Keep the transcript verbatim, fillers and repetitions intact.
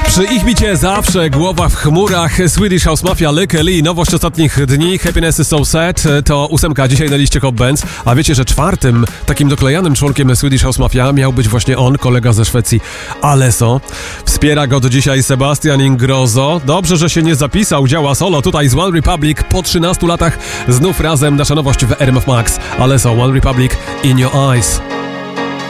Przy ich bicie zawsze głowa w chmurach. Swedish House Mafia, Lykke Li, nowość ostatnich dni. Happiness is so sad to ósemka dzisiaj na liście Hot Bands. A wiecie, że czwartym takim doklejanym członkiem Swedish House Mafia miał być właśnie on, kolega ze Szwecji, Alesso. Wspiera go do dzisiaj Sebastian Ingrosso. Dobrze, że się nie zapisał, działa solo tutaj z One Republic. Po trzynastu latach znów razem nasza nowość w R M F Max. Alesso, One Republic, In Your Eyes.